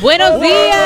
Buenos días.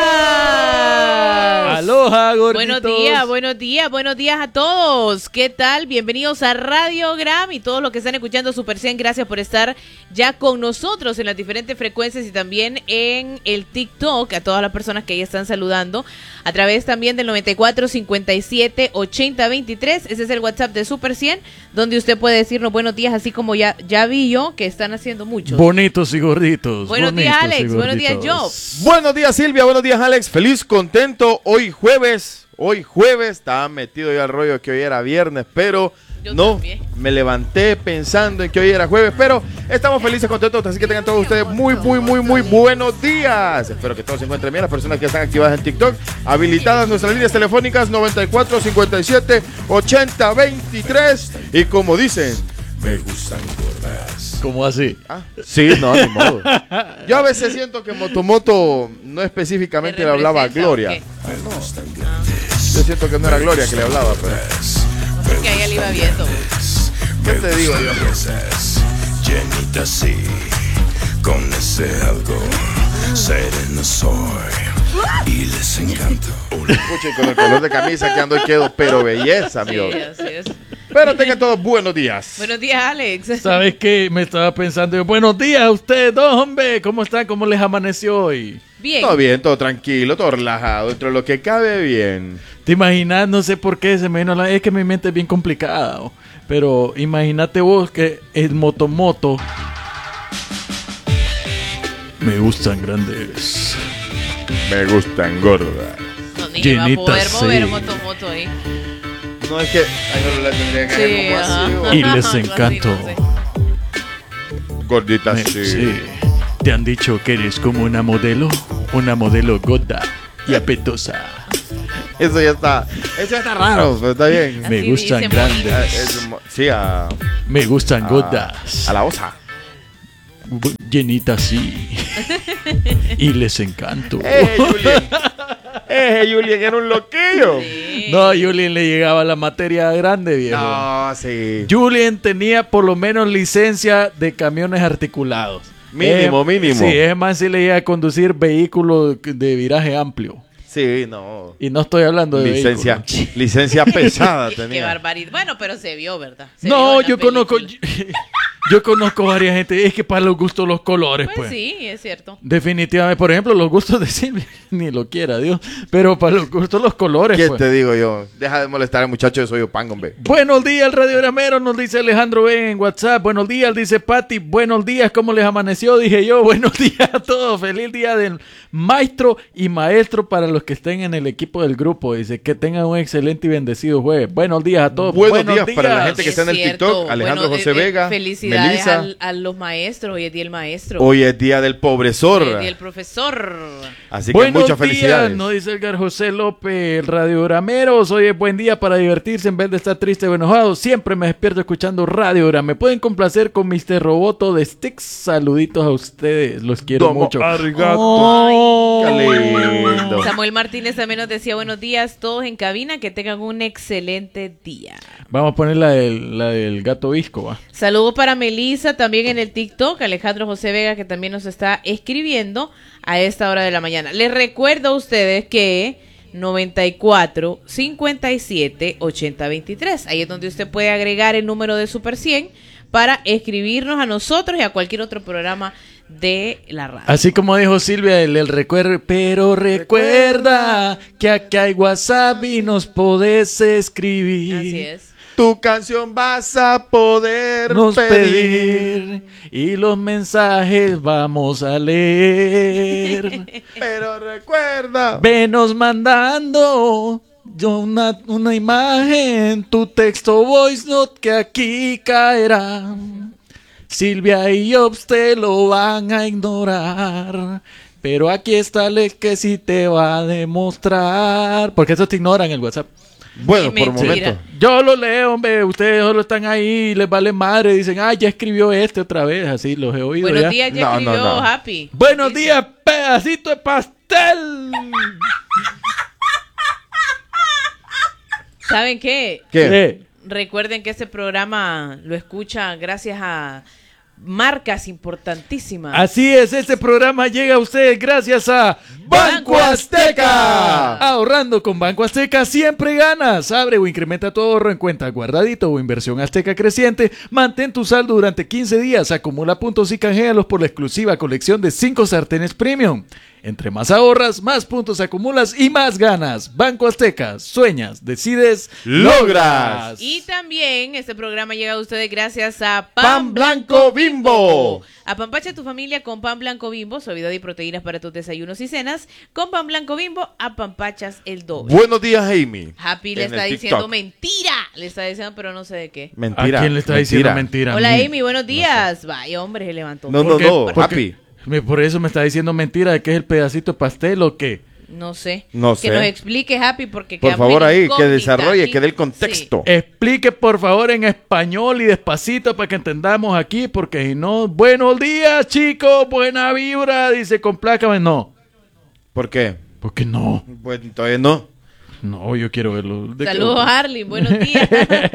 Aloha, gorditos. Buenos días a todos. ¿Qué tal? Bienvenidos a Radiogram y todos los que están escuchando Super 100, gracias por estar ya con nosotros en las diferentes frecuencias y también en el TikTok, a todas las personas que ahí están saludando, a través también del 94 57 80 23. Ese es el WhatsApp de Super 100, donde usted puede decirnos buenos días, así como ya vi yo que están haciendo muchos. Bonitos y gorditos. Buenos días, Alex. Buenos días, Joe. Buenos días, Silvia. Buenos días, Alex. Feliz, contento. Hoy jueves. Estaba metido ya al rollo que hoy era viernes, pero yo no también me levanté pensando en que hoy era jueves, pero estamos felices, contentos, así que tengan todos ustedes muy buenos días. Espero que todos se encuentren bien, las personas que están activadas en TikTok, habilitadas nuestras líneas telefónicas 94 57 80 23 y como dicen, me gustan gordas. ¿Cómo así? Sí, no, ni modo. Yo a veces siento que Motomoto no específicamente le hablaba a Gloria. Yo siento que no era Gloria que le hablaba, pero... Porque a ella le iba viendo. ¿Qué te digo yo? Llenita sí, con ese algo, sereno soy y les encanto. Escuchen, con el color de camisa que ando y quedo, pero belleza, amigo. Sí, así es. Pero tengan todos buenos días. Buenos días, Alex. ¿Sabes qué? Me estaba pensando, buenos días a ustedes dos, hombre. ¿Cómo están? ¿Cómo les amaneció hoy? Bien, todo tranquilo, todo relajado, dentro de lo que cabe bien. ¿Te imaginas? No sé por qué se me vino es que mi mente es bien complicada, ¿no? Pero imagínate vos que el Motomoto me gustan grandes. Me gustan gordas. No, ni va a poder mover sí. Motomoto ahí. No es que... Ay, no la tendría que hacer como así. Y les encanto. No sé. Gorditas, sí. ¿Te han dicho que eres como una modelo gorda y apetosa? Eso ya está raro, pero está bien. Así Me gustan dicen grandes. Sí, Me gustan gordas. a la osa. Llenitas sí. Y les encanto. Julien era un loquillo. Sí. No, Julien le llegaba la materia grande, viejo. No, sí. Julien tenía por lo menos licencia de camiones articulados. Mínimo. Sí, es más si le llega a conducir vehículos de viraje amplio. Sí, no. Y no estoy hablando de Licencia pesada Qué tenía. barbaridad. Bueno, pero se vio, ¿verdad? Se No, vio en la película. yo conozco varias gente. Es que para los gustos los colores, Pues sí, es cierto. Definitivamente, por ejemplo, los gustos de Silvia, ni lo quiera Dios, pero para los gustos los colores, ¿Qué pues. te digo yo? Deja de molestar al muchacho de Soy Opango, hombre. Buenos días, radiogramero, nos dice Alejandro B en WhatsApp. Buenos días, dice Pati. Buenos días, ¿cómo les amaneció? Dije yo, buenos días a todos. Feliz día del maestro y maestro para los que estén en el equipo del grupo. Dice que tengan un excelente y bendecido jueves. Buenos días a todos. Buenos días para la gente que está en el cierto. TikTok. Alejandro José Vega. Felicidades Melissa. a los maestros. Hoy es día del maestro. Hoy es día del pobresor. Hoy es día del profesor. Así que Buenos muchas felicidades. días, nos dice Edgar José López, el radiogrameros. Hoy es buen día para divertirse en vez de estar triste o enojado. Siempre me despierto escuchando Radiogram. Me pueden complacer con Mr. Roboto de Sticks. Saluditos a ustedes, los quiero Domo mucho. arigato. Oh. Qué lindo. Samuel Martínez también nos decía buenos días todos en cabina, que tengan un excelente día. Vamos a poner la del gato visco, va. Saludos para Melissa también en el TikTok, Alejandro José Vega que también nos está escribiendo a esta hora de la mañana. Les recuerdo a ustedes que 94 57 80 23, ahí es donde usted puede agregar el número de Super 100 para escribirnos a nosotros y a cualquier otro programa de la radio. Así como dijo Silvia, el recuerdo, pero recuerda que aquí hay WhatsApp y nos podés escribir. Así es. Tu canción vas a poder Nos pedir. pedir y los mensajes vamos a leer. Pero recuerda. Venos mandando yo una imagen, tu texto voice note que aquí caerá. Silvia y Jobs te lo van a ignorar, pero aquí está el que sí te va a demostrar. Porque eso te ignoran en el WhatsApp. Bueno, Qué por mentira. momento. Yo lo leo, hombre, ustedes solo están ahí, les vale madre, dicen, ya escribió otra vez, así los he oído Buenos ya. días, ya No, escribió no. Happy. Buenos Dice. días, pedacito de pastel. ¿Saben qué? ¿Qué? Recuerden que este programa lo escucha gracias a marcas importantísimas. Así es, este programa llega a ustedes gracias a Banco Azteca. Ahorrando con Banco Azteca siempre ganas. Abre o incrementa tu ahorro en cuenta guardadito o inversión Azteca creciente. Mantén tu saldo durante 15 días. Acumula puntos y canjealos por la exclusiva colección de 5 sartenes premium. Entre más ahorras, más puntos acumulas y más ganas. Banco Azteca. Sueñas, decides, logras. Y también este programa llega a ustedes gracias a Pan Blanco Bimbo. Apampacha a tu familia con Pan Blanco Bimbo, suavidad y proteínas para tus desayunos y cenas. Con Pan Blanco Bimbo, apampachas el doble. Buenos días, Amy. Happy le está diciendo mentira. Le está diciendo, pero no sé de qué. Mentira. ¿A quién le está diciendo mentira? Hola, Amy, buenos días. No, vaya, hombre, se levantó. No, Happy. Por eso me está diciendo mentira de que es el pedacito de pastel o qué. No sé. No que sé. nos explique, Happy, porque Por favor, ahí, que incógnita desarrolle, aquí. que dé el contexto. Sí. Explique por favor en español y despacito para que entendamos aquí, porque si no, buenos días chicos, buena vibra, dice complácame, no. ¿Por qué? ¿Por qué no? Pues todavía no. No, yo quiero verlo. Saludos, Harley, buenos días.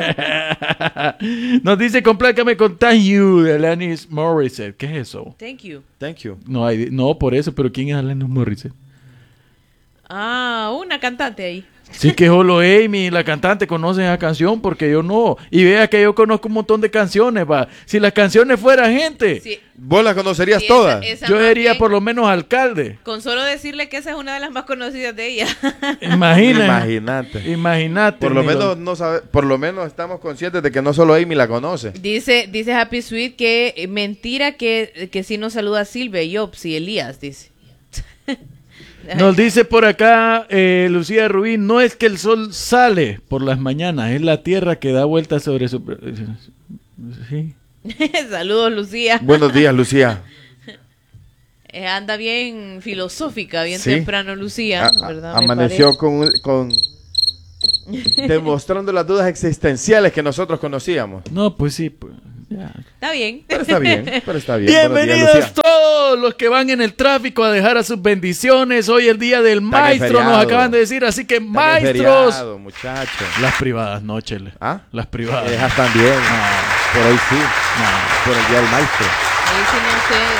Nos dice complácame con Thank You de Alanis Morissette. ¿Qué es eso? Thank you. Thank you. No, por eso, pero ¿quién es Alanis Morissette? Ah, una cantante ahí. Sí que solo Amy, la cantante, conocen esa canción porque yo no. Y vea que yo conozco un montón de canciones, va. Si las canciones fueran gente, Sí, ¿Vos las conocerías sí, todas? esa yo más sería bien, por lo menos alcalde. con solo decirle que esa es una de las más conocidas de ella. Imagínate. Imagínate. Por lo Milo. menos no sabe, por lo menos estamos conscientes de que no solo Amy la conoce. Dice Happy Sweet que mentira que sí nos saluda Silvia, Jobs y Elías, dice. Nos dice por acá Lucía Rubín, no es que el sol sale por las mañanas, es la tierra que da vueltas sobre su... Sí. Saludos, Lucía. Buenos días, Lucía. Anda bien filosófica, bien Sí. temprano, Lucía, ¿verdad? Me Amaneció con demostrando las dudas existenciales que nosotros conocíamos. No, pues sí, pues, ya. Está bien. Pero está bien. Buenos días, Bienvenidos Lucía. todos los que van en el tráfico a dejar a sus bendiciones. Hoy el día del Está que maestro, feriado. nos acaban de decir. Así que Está que maestros. feriado, muchachos. Las privadas, no, Chele. ¿Ah? Las privadas. Esas también. Por hoy sí. Por el día del maestro. Ahí sí no sé.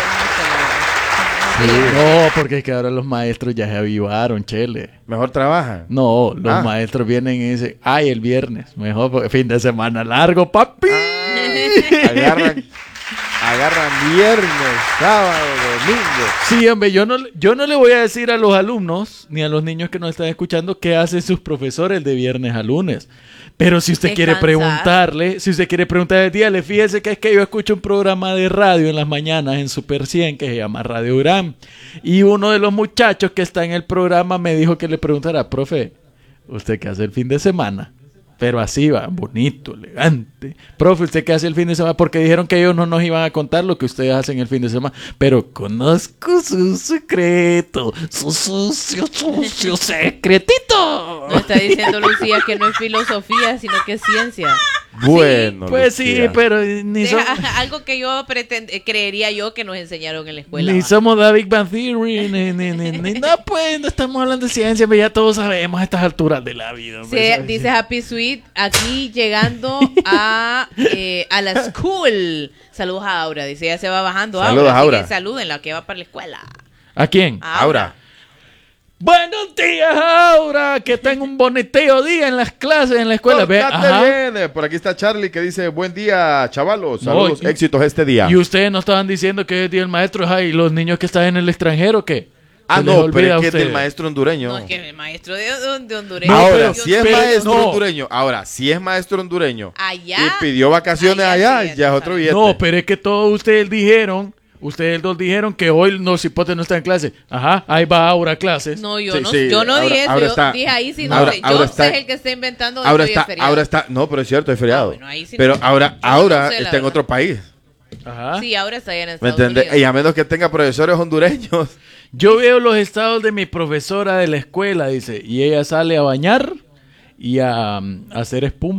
No, porque es que ahora los maestros ya se avivaron, Chele. Mejor trabajan. No, los Ah. maestros vienen y dicen, ay, el viernes, mejor porque fin de semana largo, papi. Agarran viernes, sábado, domingo. Sí, hombre, yo no le voy a decir a los alumnos ni a los niños que nos están escuchando qué hacen sus profesores de viernes a lunes. Pero si usted quiere Descansar. preguntarle, dígale, fíjese que es que yo escucho un programa de radio en las mañanas en Super 100 que se llama Radio Gram. Y uno de los muchachos que está en el programa me dijo que le preguntara, profe, ¿usted qué hace el fin de semana? Pero así va, bonito, elegante. Profe, ¿usted qué hace el fin de semana? Porque dijeron que ellos no nos iban a contar lo que ustedes hacen el fin de semana. Pero conozco su secreto, su sucio secretito. No está diciendo Lucía que no es filosofía, sino que es ciencia. Bueno, Pues sí, Lucía. pero ni, Algo que yo creería yo que nos enseñaron en la escuela. ni ¿va? somos The Big Bang Theory, ni no, pues no estamos hablando de ciencia, pero ya todos sabemos a estas alturas de la vida. hombre. Sí, dice Happy Sweet, aquí llegando a la school. Saludos a Aura, dice, ya se va bajando. Saludos, así Aura. que salúdenla, que va para la escuela. ¿A quién? Aura. Buenos días, Aura, que tenga un bonito día en las clases, en la escuela. Ve, Pórtate ajá. bien. Por aquí está Charlie que dice, buen día, chavalos. Saludos, No, éxitos este día. Y ustedes no estaban diciendo que es día del maestro, ay, los niños que están en el extranjero, ¿qué? Ah, ¿Se les no, olvida pero a es que es del ustedes? maestro hondureño. No, es que el maestro de hondureño. No, Ahora, pero- si es pero- maestro no. hondureño, ahora, si es maestro hondureño Allá. y pidió vacaciones allá, sí, ya es otro billete. No, pero es que todos ustedes dos dijeron que hoy los hipotes no están en clase. Ajá, ahí va Aura a clases. No, yo Sí, no, sí, yo no ahora- dije eso, ahora yo está- dije ahí sí no ahora- sé. ahora Yo está- sé el que está inventando ahora esto y es está, feriado. ahora está, no, pero es cierto, es feriado. bueno, ahí sí pero no- ahora yo no Aura sé, la está en verdad. otro país. Ajá. Sí, ahora está allá en ¿Me Estados entiendes? Unidos. Y a menos que tenga profesores hondureños. Yo veo los estados de mi profesora de la escuela, dice, y ella sale a bañar y a hacer espuma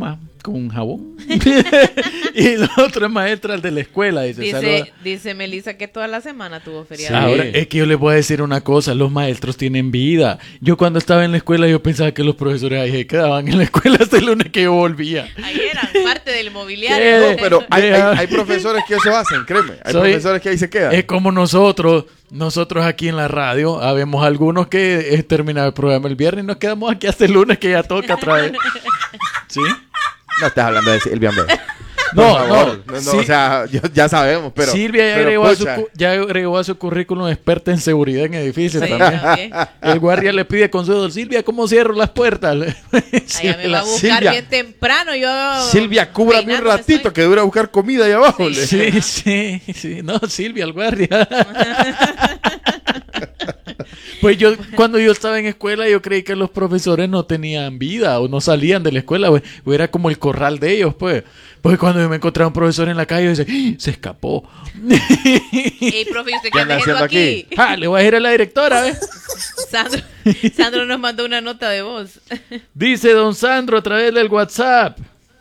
con un jabón. Y la otra es maestra de la escuela. Dice Melissa que toda la semana tuvo feriado. Sí. Ahora, es que yo les voy a decir una cosa, los maestros tienen vida. Yo cuando estaba en la escuela yo pensaba que los profesores ahí se quedaban en la escuela hasta el lunes que yo volvía. Ahí eran parte del mobiliario. No, pero hay profesores que eso hacen, créeme. Hay profesores que ahí se quedan. Es como nosotros aquí en la radio, habemos algunos que terminado el programa el viernes y nos quedamos aquí hasta el lunes que ya toca otra vez. ¿Sí? No estás hablando de Silvia, hombre. No, sí. O sea, ya sabemos, pero... Silvia ya agregó a su currículum experta en seguridad en edificios también. El guardia le pide consejo. Silvia, ¿cómo cierro las puertas? Allá me va a buscar Silvia, bien temprano. Silvia, cúbrame un ratito que dura a buscar comida ahí abajo. Sí. No, Silvia, el guardia. Pues cuando yo estaba en escuela, yo creí que los profesores no tenían vida o no salían de la escuela, o era como el corral de ellos, pues. Pues cuando yo me encontraba un profesor en la calle, yo decía, se escapó. Ey, profe, ¿usted qué anda haciendo aquí? Le voy a ir a la directora, ¿eh? Sandro nos mandó una nota de voz. Dice don Sandro a través del WhatsApp.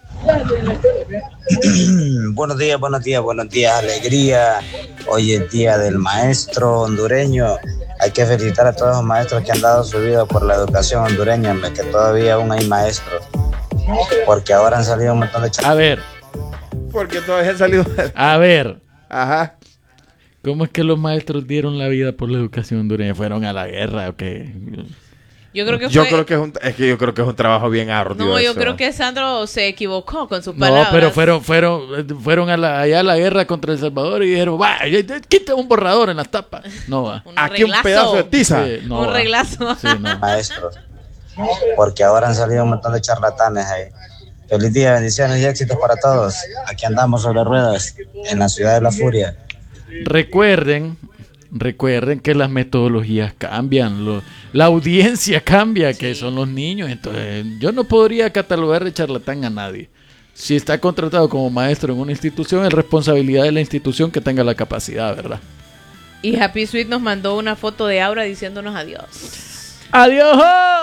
Buenos días, alegría. Hoy es día del maestro hondureño. Hay que felicitar a todos los maestros que han dado su vida por la educación hondureña, que todavía aún hay maestros. Porque ahora han salido un montón de A ver. Porque todavía han salido. A ver. Ajá. ¿Cómo es que los maestros dieron la vida por la educación hondureña? ¿Fueron a la guerra o qué? Yo creo que es un trabajo bien arduo. No, yo creo que Sandro se equivocó con sus palabras. No, pero fueron allá a la guerra contra El Salvador y dijeron, quita un borrador en las tapas. No va. Aquí un pedazo de tiza. Sí, no un va. reglazo. Sí, no. Maestros. Porque ahora han salido un montón de charlatanes ahí. Feliz día, bendiciones y éxitos para todos. Aquí andamos sobre ruedas en la ciudad de la furia. Recuerden que las metodologías cambian, la audiencia cambia, que son los niños. Entonces, yo no podría catalogar de charlatán a nadie. Si está contratado como maestro en una institución, es responsabilidad de la institución que tenga la capacidad, ¿verdad? Y Happy Sweet nos mandó una foto de Aura diciéndonos adiós. ¡Adiós!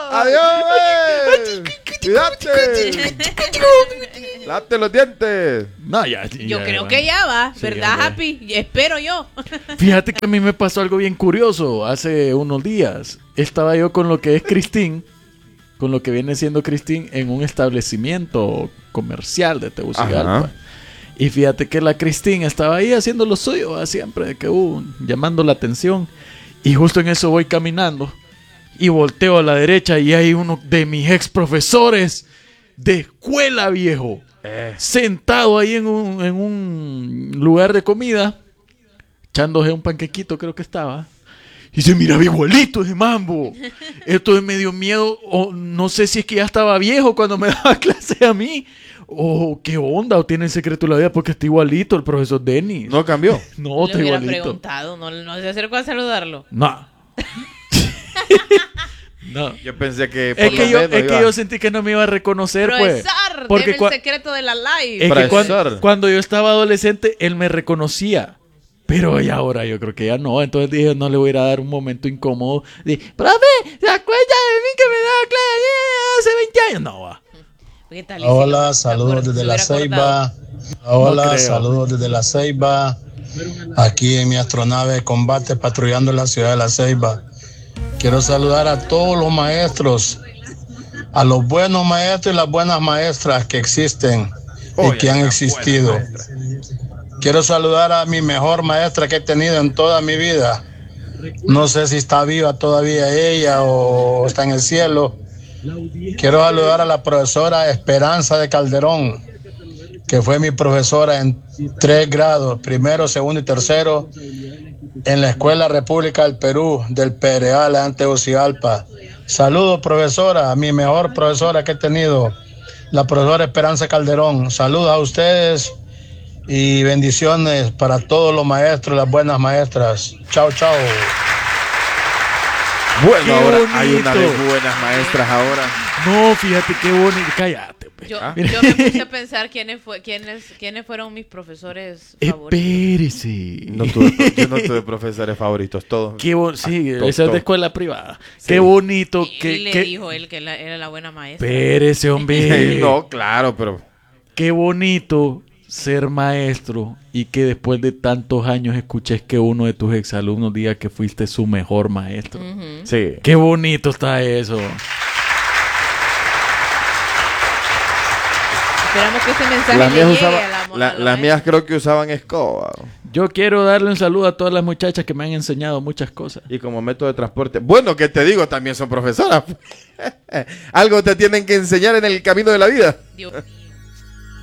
¡Adiós! ¡Cuídate! ¡Lávate los dientes! No, ya yo creo que ya va, sí, ¿verdad, ya Happy? Espero yo. Fíjate que a mí me pasó algo bien curioso hace unos días. Estaba yo con lo que es Christine, con lo que viene siendo Christine en un establecimiento comercial de Tegucigalpa. Y fíjate que la Christine estaba ahí haciendo lo suyo, ¿va? Siempre que llamando la atención. Y justo en eso voy caminando y volteo a la derecha y hay uno de mis ex profesores de escuela, viejo, sentado ahí en un lugar de comida, echándose un panquequito, creo que estaba. Y se miraba igualito ese mambo. Esto me dio miedo, o no sé si es que ya estaba viejo cuando me daba clase a mí, o qué onda, o tiene el secreto de la vida, porque está igualito el profesor Denis. ¿No cambió? No, está igualito. Le hubiera preguntado, no se acercó a saludarlo. No. No. Yo pensé que es que yo sentí que no me iba a reconocer, profesor, pues. Porque el secreto de la live. Es que cuando yo estaba adolescente, él me reconocía. Pero ya ahora yo creo que ya no. Entonces dije, no le voy a ir a dar un momento incómodo. Dije, profe, ¿se acuerda de mí que me daba clase hace 20 años? No va. Hola, saludos desde La Ceiba. Hola, saludos desde La Ceiba. Aquí en mi astronave de combate patrullando la ciudad de La Ceiba. Quiero saludar a todos los maestros, a los buenos maestros y las buenas maestras que existen y que han existido. Quiero saludar a mi mejor maestra que he tenido en toda mi vida. No sé si está viva todavía ella o está en el cielo. Quiero saludar a la profesora Esperanza de Calderón, que fue mi profesora en 3 grados, primero, segundo y tercero, en la Escuela República del Perú, del Pereal, en Tegucigalpa. Saludos, profesora, a mi mejor profesora que he tenido, la profesora Esperanza Calderón. Saludos a ustedes y bendiciones para todos los maestros y las buenas maestras. Chao, chao. Bueno, qué ahora bonito. Hay una de buenas maestras ahora. No, fíjate qué bonito. Cállate. Yo me puse a pensar quiénes fueron mis profesores favoritos. Espérese. Yo no tuve profesores favoritos, todos. Sí, esa es de escuela privada. Sí. Qué bonito. Y le dijo él que era la buena maestra. Espérese, hombre. No, claro, pero qué bonito ser maestro y que después de tantos años escuches que uno de tus exalumnos diga que fuiste su mejor maestro. Sí. Qué bonito está eso. Esperamos que ese mensaje le llegue a la las mías creo que usaban escoba. Yo quiero darle un saludo a todas las muchachas que me han enseñado muchas cosas. Y como método de transporte. Bueno, ¿qué te digo? También son profesoras. Algo te tienen que enseñar en el camino de la vida. Dios.